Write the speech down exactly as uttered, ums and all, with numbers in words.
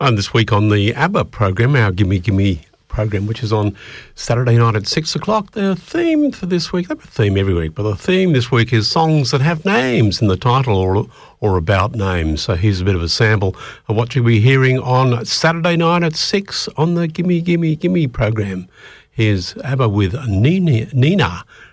And this week on the ABBA program, our Gimme Gimme program, which is on Saturday night at six o'clock, the theme for this week, they have a theme every week, but the theme this week is songs that have names in the title or or about names. So here's a bit of a sample of what you'll be hearing on Saturday night at six on the Gimme Gimme Gimme program. Here's ABBA with Nina, Nina